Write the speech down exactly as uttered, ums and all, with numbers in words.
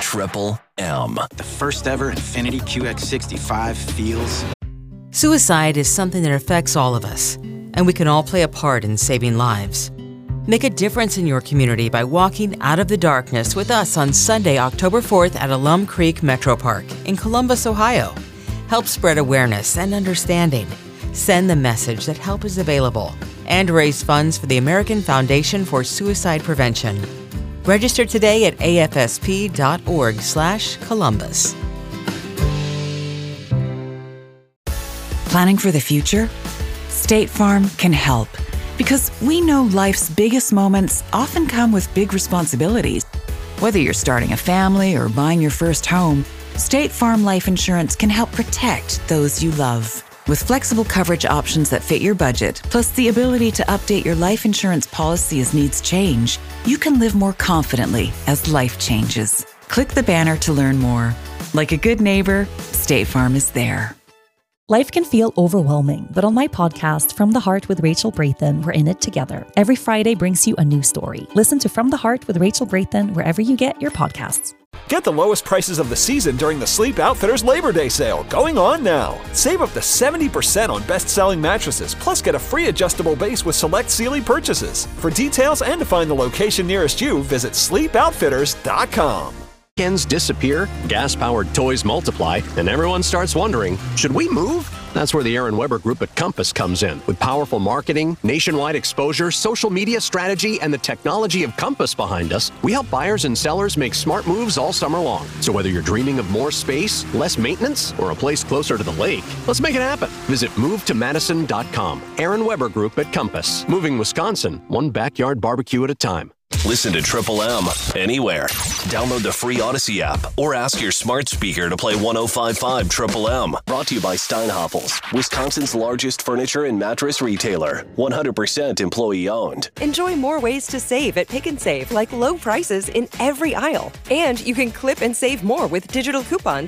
Triple M. The first ever Infiniti Q X sixty-five feels... Suicide is something that affects all of us, and we can all play a part in saving lives. Make a difference in your community by walking out of the darkness with us on Sunday, October fourth at Alum Creek Metro Park in Columbus, Ohio. Help spread awareness and understanding. Send the message that help is available and raise funds for the American Foundation for Suicide Prevention. Register today at A F S P dot org slash Columbus. Planning for the future? State Farm can help, because we know life's biggest moments often come with big responsibilities. Whether you're starting a family or buying your first home, State Farm Life Insurance can help protect those you love. With flexible coverage options that fit your budget, plus the ability to update your life insurance policy as needs change, you can live more confidently as life changes. Click the banner to learn more. Like a good neighbor, State Farm is there. Life can feel overwhelming, but on my podcast, From the Heart with Rachel Brathen, we're in it together. Every Friday brings you a new story. Listen to From the Heart with Rachel Brathen wherever you get your podcasts. Get the lowest prices of the season during the Sleep Outfitters Labor Day sale, going on now. Save up to seventy percent on best-selling mattresses, plus get a free adjustable base with select Sealy purchases. For details and to find the location nearest you, visit sleep outfitters dot com. Weekends disappear, gas-powered toys multiply, and everyone starts wondering, should we move? That's where the Aaron Weber Group at Compass comes in. With powerful marketing, nationwide exposure, social media strategy, and the technology of Compass behind us, we help buyers and sellers make smart moves all summer long. So whether you're dreaming of more space, less maintenance, or a place closer to the lake, let's make it happen. Visit move to madison dot com. Aaron Weber Group at Compass. Moving Wisconsin, one backyard barbecue at a time. Listen to Triple M anywhere. Download the free Odyssey app or ask your smart speaker to play one oh five point five Triple M. Brought to you by Steinhoffels, Wisconsin's largest furniture and mattress retailer. one hundred percent employee owned. Enjoy more ways to save at Pick and Save, like low prices in every aisle. And you can clip and save more with digital coupons